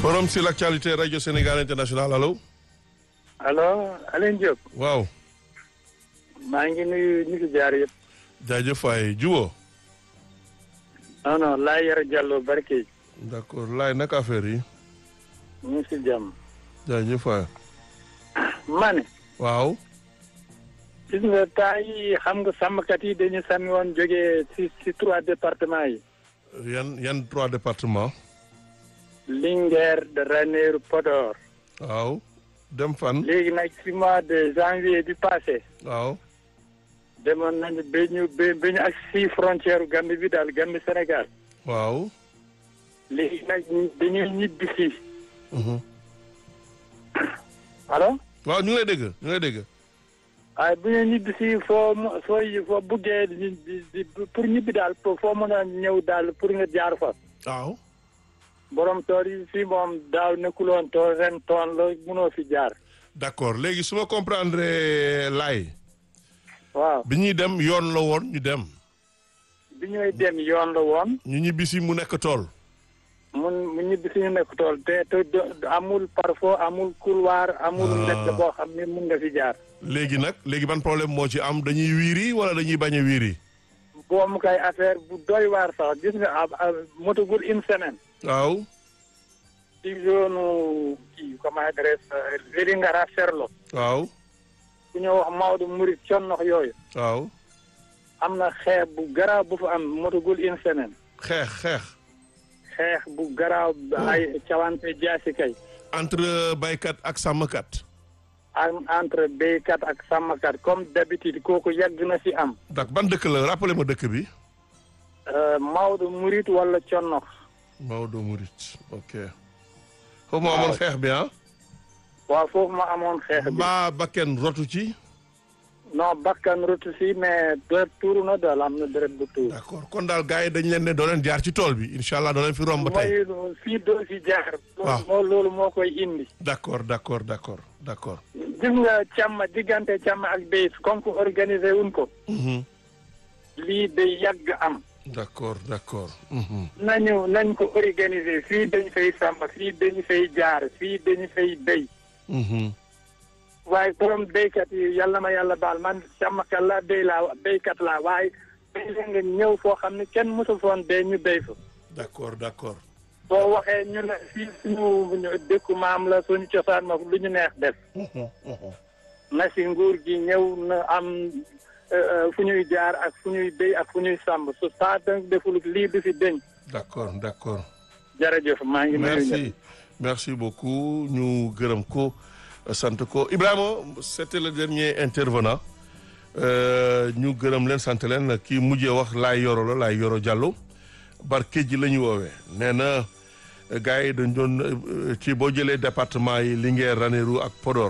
Forum sur l'actualité Radio Sénégal International allo. allo Alioune Diop. waaw. maa ngi nuyu ñi fi jaar yëpp. jaajëf waay Juwo. non non Laye Yara Diallo barke. d'accord laay naka affaire yi. ñu ngi si jàmm. jaajëf waay. ma ne. waaw. gis nga temps yi xam nga sàmmkat yi dañu sànni woon jógee si 3 départements yi. yan 3 départements. Linguère de Ranérou Podor. waaw. dem fan. léegi nag si mois de janvier bi passé. waaw. demoon nañu ba ñu ak si frontière Gambie bi daal Gambie Sénégal. waaw. léegi nag dañuy ñibbi si. allo. waaw ñu ngi lay dégg ñu ngi lay dégg. waaye bu ñu ñibbi si foo buggee pour ñibbi daal foo mën a ñëw daal pour nga jaar fa. waaw. borom tool yi fii moom daaw nekkuloon tool ren tool la mënoo fi jaar. d'accord léegi su ma comprendre laay. waaw bi ñuy dem yoon la woon ñu dem. bi ñuy dem yoon la woon. ñu ñibbisi mu nekk tool. mu ñibbi si ñu nekk tool te amul parfois amul couloir. amul nekk boo xam ne mun nga fi jaar. léegi nag léegi ban problème moo ci am dañuy wiiri wala dañuy bañ a wiiri. boo mu kay affaire bu doy waar sax gis nga motagul une semaine. waaw. ci zone kii comment dirais-je Vélingara Ferlo. waaw. ku ñëw wax Maodo Mouride connox yooyu. waaw. am na xeex bu garaaw bu fa am motagul une semaine. xeex. xeex bu garaaw ay cawante jaasi kay. entre baykat ak sàmmkat. entre béykat ak sàmmkat comme d'habitude kooku yàgg na si am. ndax ban dëkk la rappelé ma dëkk bi. Maodo Mouride wala connox. Maodo Mouride ok. foofu ma amoon xeex bi ah. waaw foofu ma amoon xeex bi. mbaa bakken rotu ci. non bakkan rotu si mais deret tuuru na daal am na deret bu tuuru. d'accord kon daal gars yi dañ leen ne doo leen jaar ci tool bi incha allah doo leen fi romb tey. mooy fii doo si jaar. waaw loolu moo koy indi. d'accord. gis nga càmm diggante càmm ak béy comme que organisé wuñ ko. lii day yàgg am. d'accord. nañ ko organiser fii dañ fay sàmm fii dañ fay jaar fii dañ fay béy. waaye borom béykat yi yàlla ma yàlla baal man sàmmkat la béykat la waaye béy la nga ñëw foo xam ne kenn mosu foon béy ñu béy fa. d'accord. boo waxee ñu ne fii suñu dëkku maam la suñu cosaan ma lu ñu neex def. na si nguur gi ñëw na am fu ñuy jaar ak fu ñuy béy ak fu ñuy sàmm su saa deful lii du fi deñ. d'accord. jërëjëf maa ngi. merci beaucoup ñu gërëm ko sant ko Ibrahima c'était le dernier intervenant ñu gërëm leen sant leen kii mujjee wax Laye Yoro Diallo Barkédji la ñu woowee nee na gars yi dañ doon ci boo jëlee département yi Linguère Ranérou ak Podor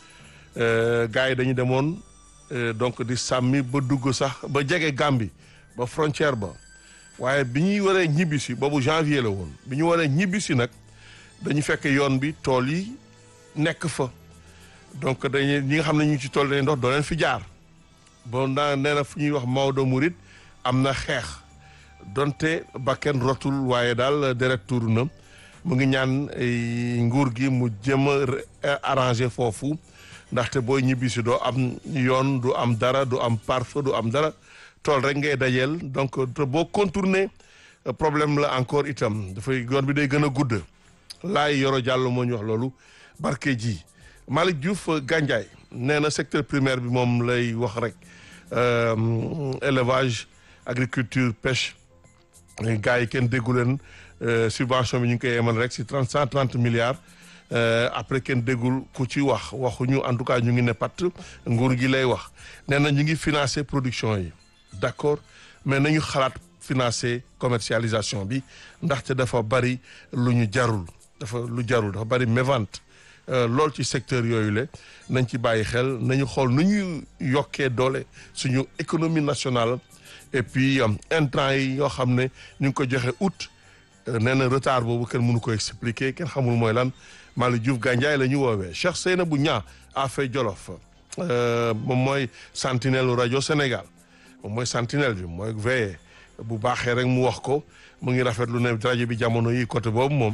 gars yi dañu demoon donc di sàmmi ba dugg sax ba jege Gambie ba frontière ba waaye bi ñuy waree ñibbisi boobu janvier la woon bi ñu waree ñibbisi nag dañu fekk yoon bi tool yi nekk fa donc dañuy ñi nga xam ne ñu ci tool dañuy ndox doo leen fi jaar bon nee na fu ñuy wax Maodo Mouride am na xeex donte bakken rotul waaye daal deret tuuru na mu ngi ñaan nguur gi mu jëm a arrangé foofu ndaxte booy ñibbisi doo am yoon du am dara du am pare-feu du am dara tool rek ngay dajeel donc boo contourner problème la encore itam dafay yoon bi day gën a gudd. Laye Yoro Diallo moo ñu wax loolu Barkédji Malick Diouf Gandiaye nee na secteur primaire bi moom lay wax rek élevage agriculture pêche gars yi kenn déggu leen subvention bi ñu ngi koy yemal rek si 130 milliards après kenn déggul ku ci waxuñu en tout cas ñu ngi ne pat nguur gi lay wax nee na ñu ngi financer production yi d'accord mais nañu xalaat financer commercialisation bi ndaxte dafa bari lu ñu jarul dafa bari mévente loolu ci secteur yooyu la nañ ci bàyyi xel nañu xool nu ñuy yokkee doole suñu économie nationale et puis intrants yi yoo xam ne ñu ngi ko joxe août nee na retard boobu kenn mënu ko expliquer kenn xamul mooy lan Malick Diouf Gandiaye la ñu woowee Cheikh Seynabou Niang Afey Jolof moom mooy sentinelle rajo Sénégal moom mooy sentinelle bi mooy veillé bu baaxee rek mu wax ko mu ngi rafetlu ne rajo bi jamono yi côté boobu moom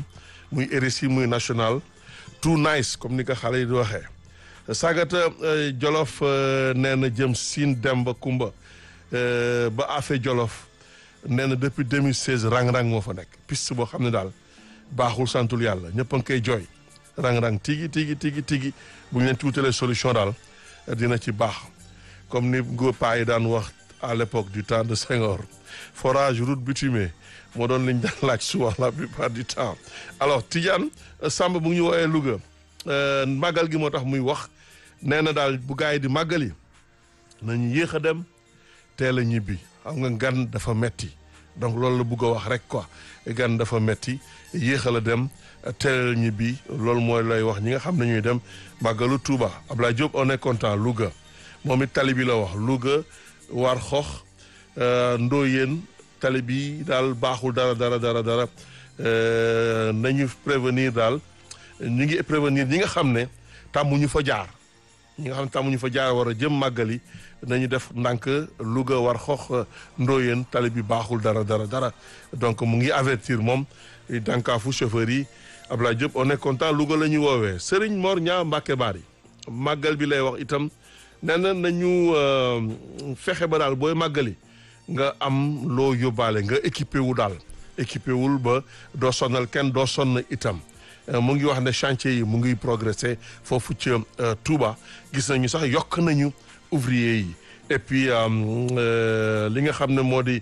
muy RSI muy national too nice comme ni ko xale yi di waxee. Sagata Jolof nee na jëm Sine Demba Kumba ba Affe Jolof nee na depuis 2016 rang-rang moo fa nekk piste boo xam ne daal baaxul santul yàlla ñëpp a ngi koy jooy rang-rang tigi bu ñu leen tuutalee solution daal dina ci baax comme ni góor paa yi daan wax à l'époque du temps de Senghor forage route bitumée moo doon liñ daan laaj souvent la plupart du temps. Alors Tidiane Samb mu ngi ñu woowee Louga màggal gi moo tax muy wax nee na daal bu gars yi di màggali nañu yéex a dem teel a ñibbi xam nga gan dafa metti donc loolu la bugg a wax rek quoi gan dafa metti yéexal a dem teel a ñibbi loolu mooy lay wax ñi nga xam ne ñuy dem màggalu Touba. Ablaye Diop on est content Louga moom it tali bi la wax Louga war xox Ndoyeen tali bi daal baaxul dara nañu prévenir daal ñu ngi prévenir ñi nga xam ne tàmmuñu fa jaar ñi nga xam ne tàmmuñu fa jaar war a jëm màggali nañu def ndànk Louga war xox Ndoyeen tali bi baaxul dara donc mu ngi avertir moom dànkaafu chauffeur yi. Ablaye Diop on est content Louga la ñu woowee Serigne Mor Ñaa Mbàkke Bari màggal bi lay wax itam nee na nañu fexe ba daal booy màggali nga am loo yóbbaale nga équipé wu daal équipé wul ba doo sonnal kenn doo sonn itam mu ngi wax ne chantier yi mu ngi progressé foofu ci Touba gis nañu sax yokk nañu ouvrier yi et puis li nga xam ne moo di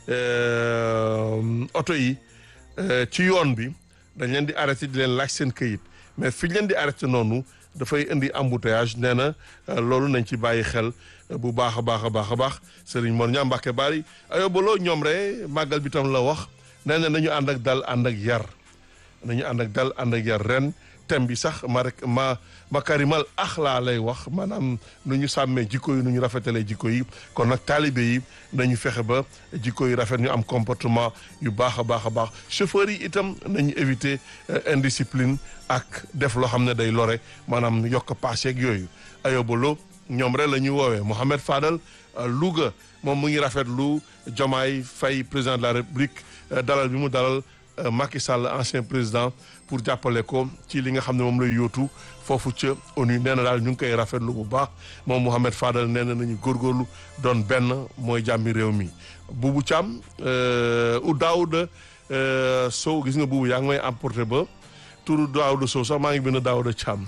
oto yi ci yoon bi dañ leen di arrêté di leen laaj seen këyit mais fi ñu leen di arrêté noonu dafay indi embouteillage nee na loolu nañ ci bàyyi xel bu baax a baax Serigne Mor Ñaa Mbàkke Bari ayobaloo ñoom rek màggal bi tam la wax nee na nañu ànd ak dal ànd ak yar nañu ànd ak dal ànd ak yar ren thème bi sax makarimal axlaa lay wax maanaam nu ñu sàmmee jikko yi nu ñu rafetalee jikko yi kon nag taalibe yi nañu fexe ba jikko yi rafet ñu am comportement yu baax a baax chauffeurs yi itam nañu éviter indiscipline ak def loo xam ne day lore maanaam yokk paas yeeg yooyu ayobalo ñoom rek la ñuy woowee Mohamed Fadal Louga moom mu ngi rafetlu Diomaye Faye président de la République dalal bi mu dalal Macky Sall ancien président pour jàppale ko ci li nga xam ne moom lay yóotu foofu ca ONU nee na daal ñu ngi koy rafetlu bu baax moom Mouhamed Fadal nee na nañu góorgóorlu doon benn mooy jàmmi réew mi. Boubou Thiam u Daouda Sow gis nga Boubou yaa ngi may emporté ba turu Daouda Sow sax maa ngi bind Daouda Thiam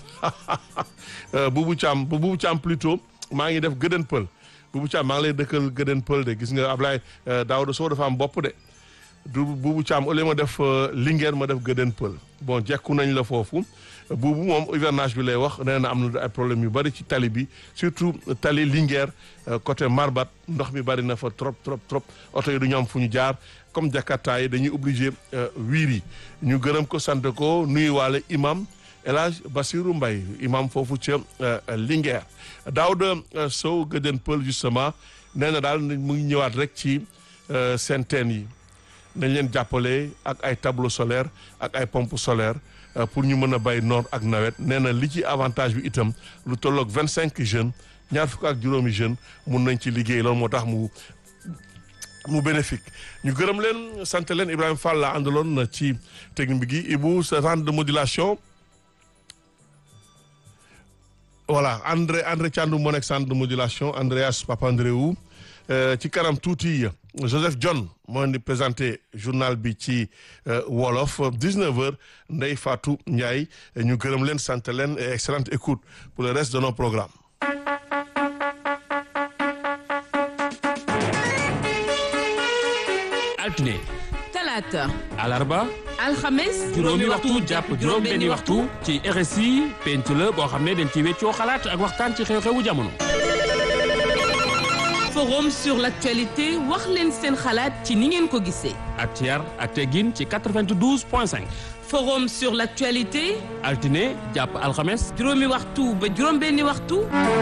Boubou Thiam plutôt maa ngi def gëdën pël Boubou Thiam maa ngi lay dëkkal gëdën pël de gis nga Ablaye Daouda Sow dafa am bopp de. du Boubou Thiam au lieu ma def Linguère ma def Gëdën Pël bon jekku nañ la foofu Boubou moom hivernage bi lay wax nee na am na ay problème yu bari ci tali bi surtout tali Linguère côté Marbat ndox mi bari na fa trop oto yi du ñu am fu ñu jaar comme Jakarta yi dañuy obligé wiir yi ñu gërëm ko sant ko nuyuwaale imam El Hadj Bassirou Mbaye imam foofu ca Linguère Daouda Sow Gëdën Pël justement nee na daal mu ngi ñëwaat rek ci seen teen yi nañ leen jàppale ak ay tableau solaire ak ay pompe solaire pour ñu mën a bay noor ak nawet nee na li ci avantage bi itam lu tolloog 25 jeunes ñaar fukk ak juróomi jeunes mun nañ ci liggéey loolu moo tax mu bénéfique ñu gërëm leen sant leen Ibrahima Fall la àndaloon ci technique bi gi Ibou sa centre de modulation voilà André Thiandoum moo nekk centre de modulation Andreas Papandreou ci kanam tuuti Joseph John moo di présenté journal bi ci wolof 19h Ndeye Fatou Ndiaye ñu gërëm leen sant leen et excellente écoute pour le reste de nos programmes. altine. talaata. alarba. alxames. juróomi waxtu jàpp juróom-benni waxtu ci RSI penc la boo xam ne dañ ci weccoo xalaat ak waxtaan ci xew-xewu jamono. forum sur l'actualité wax leen seen xalaat ci ni ngeen ko gisee. ak ci yar ak teggin ci 92.5. forum sur l'actualité. altine jàpp alxames. juróomi waxtu ba juróom-benni waxtu.